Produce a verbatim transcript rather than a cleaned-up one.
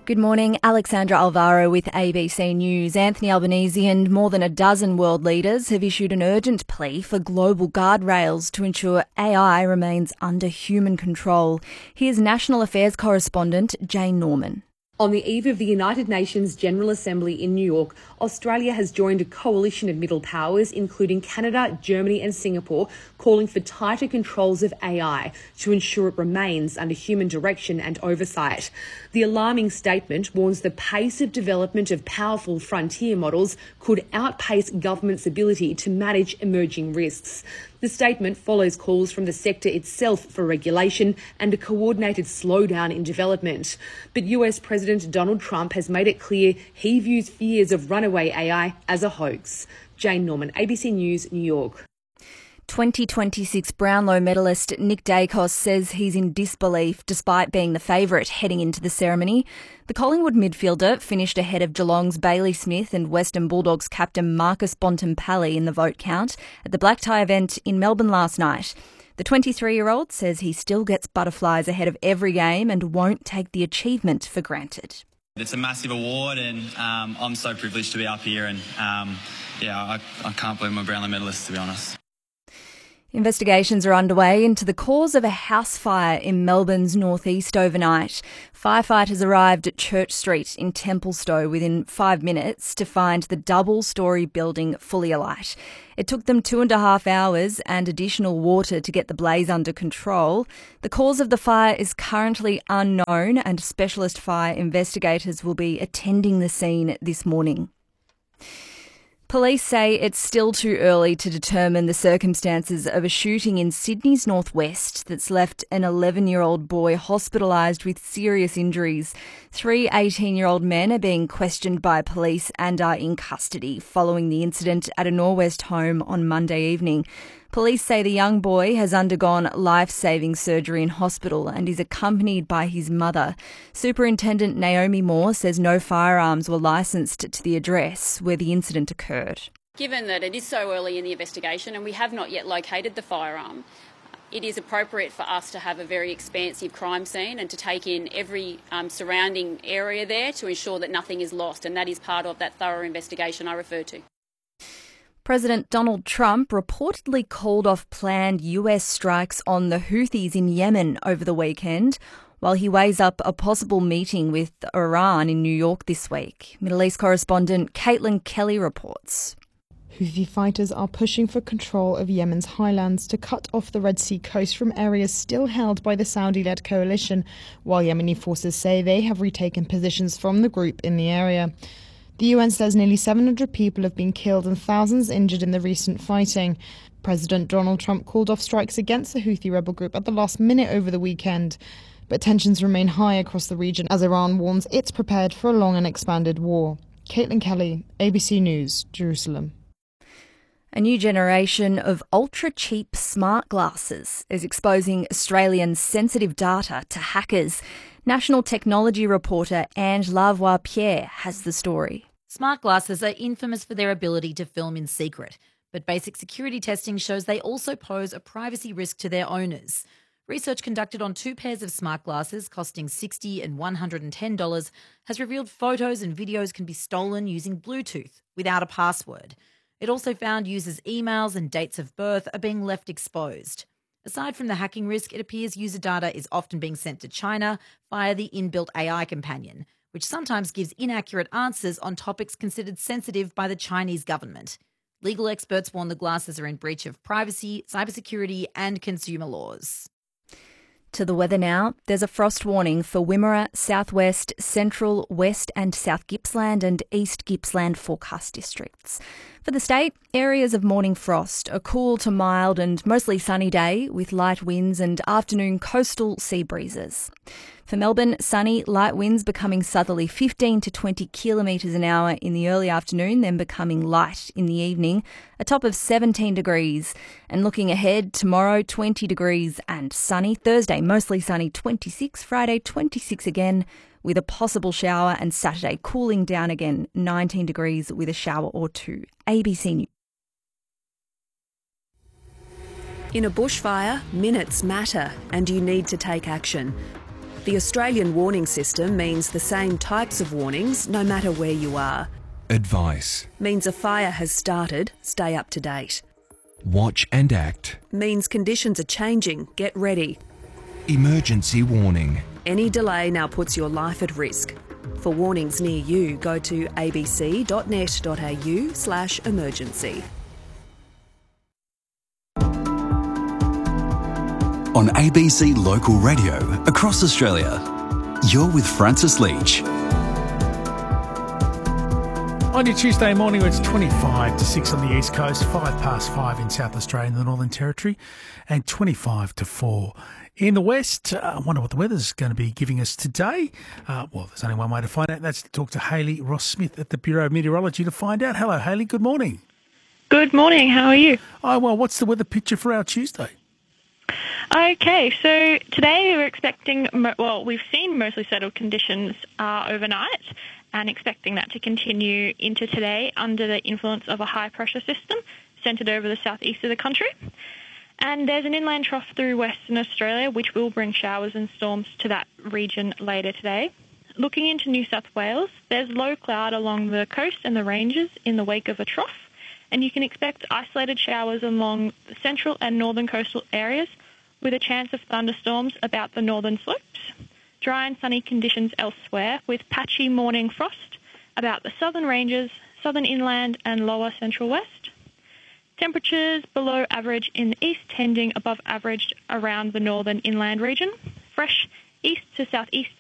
Good morning, Alexandra Alvaro with A B C News. Anthony Albanese and more than a dozen world leaders have issued an urgent plea for global guardrails to ensure A I remains under human control. Here's National Affairs correspondent Jane Norman. On the eve of the United Nations General Assembly in New York, Australia has joined a coalition of middle powers, including Canada, Germany and Singapore, calling for tighter controls of A I to ensure it remains under human direction and oversight. The alarming statement warns the pace of development of powerful frontier models could outpace governments' ability to manage emerging risks. The statement follows calls from the sector itself for regulation and a coordinated slowdown in development. But U S President Donald Trump has made it clear he views fears of runaway A I as a hoax. Jane Norman, A B C News, New York. twenty twenty-six Brownlow medalist Nick Dacos says he's in disbelief despite being the favourite heading into the ceremony. The Collingwood midfielder finished ahead of Geelong's Bailey Smith and Western Bulldogs captain Marcus Bontempelli in the vote count at the Black Tie event in Melbourne last night. The twenty-three-year-old says he still gets butterflies ahead of every game and won't take the achievement for granted. It's a massive award and um, I'm so privileged to be up here and um, yeah, I, I can't believe I'm a Brownlow medalist, to be honest. Investigations are underway into the cause of a house fire in Melbourne's northeast overnight. Firefighters arrived at Church Street in Templestowe within five minutes to find the double-storey building fully alight. It took them two and a half hours and additional water to get the blaze under control. The cause of the fire is currently unknown and specialist fire investigators will be attending the scene this morning. Police say it's still too early to determine the circumstances of a shooting in Sydney's northwest that's left an eleven-year-old boy hospitalised with serious injuries. Three eighteen-year-old men are being questioned by police and are in custody following the incident at a Norwest home on Monday evening. Police say the young boy has undergone life-saving surgery in hospital and is accompanied by his mother. Superintendent Naomi Moore says no firearms were licensed to the address where the incident occurred. Given that it is so early in the investigation and we have not yet located the firearm, it is appropriate for us to have a very expansive crime scene and to take in every um, surrounding area there to ensure that nothing is lost, and that is part of that thorough investigation I referred to. President Donald Trump reportedly called off planned U S strikes on the Houthis in Yemen over the weekend, while he weighs up a possible meeting with Iran in New York this week. Middle East correspondent Caitlin Kelly reports. Houthi fighters are pushing for control of Yemen's highlands to cut off the Red Sea coast from areas still held by the Saudi-led coalition, while Yemeni forces say they have retaken positions from the group in the area. The U N says nearly seven hundred people have been killed and thousands injured in the recent fighting. President Donald Trump called off strikes against the Houthi rebel group at the last minute over the weekend. But tensions remain high across the region as Iran warns it's prepared for a long and expanded war. Caitlin Kelly, A B C News, Jerusalem. A new generation of ultra-cheap smart glasses is exposing Australian sensitive data to hackers. National technology reporter Ange Lavoie-Pierre has the story. Smart glasses are infamous for their ability to film in secret, but basic security testing shows they also pose a privacy risk to their owners. Research conducted on two pairs of smart glasses costing sixty dollars and one hundred ten dollars has revealed photos and videos can be stolen using Bluetooth without a password. It also found users' emails and dates of birth are being left exposed. Aside from the hacking risk, it appears user data is often being sent to China via the inbuilt A I companion, which sometimes gives inaccurate answers on topics considered sensitive by the Chinese government. Legal experts warn the glasses are in breach of privacy, cybersecurity and consumer laws. To the weather now. There's a frost warning for Wimmera, Southwest, Central, West and South Gippsland and East Gippsland forecast districts. For the state, areas of morning frost, a cool to mild and mostly sunny day with light winds and afternoon coastal sea breezes. For Melbourne, sunny, light winds becoming southerly fifteen to twenty kilometres an hour in the early afternoon, then becoming light in the evening, a top of seventeen degrees. And looking ahead, tomorrow twenty degrees and sunny. Thursday, mostly sunny, twenty-six. Friday, twenty-six again, with a possible shower, and Saturday cooling down again, nineteen degrees with a shower or two. A B C News. In a bushfire, minutes matter and you need to take action. The Australian warning system means the same types of warnings no matter where you are. Advice. Means a fire has started, stay up to date. Watch and act. Means conditions are changing, get ready. Emergency warning. Any delay now puts your life at risk. For warnings near you, go to abc.net.au slash emergency. On A B C Local Radio across Australia, you're with Francis Leach. On your Tuesday morning, it's twenty-five to six on the East Coast, five past five in South Australia and the Northern Territory, and twenty-five to four in the West. Uh, I wonder what the weather's going to be giving us today. Uh, well, there's only one way to find out, and that's to talk to Hayley Ross-Smith at the Bureau of Meteorology to find out. Hello, Hayley. Good morning. Good morning. How are you? Oh, well, what's the weather picture for our Tuesday? Okay, so today we're expecting, well, we've seen mostly settled conditions uh, overnight and expecting that to continue into today under the influence of a high pressure system centred over the southeast of the country. And there's an inland trough through Western Australia which will bring showers and storms to that region later today. Looking into New South Wales, there's low cloud along the coast and the ranges in the wake of a trough, and you can expect isolated showers along the central and northern coastal areas with a chance of thunderstorms about the northern slopes. Dry and sunny conditions elsewhere with patchy morning frost about the southern ranges, southern inland and lower central west. Temperatures below average in the east, tending above average around the northern inland region. Fresh east to southeast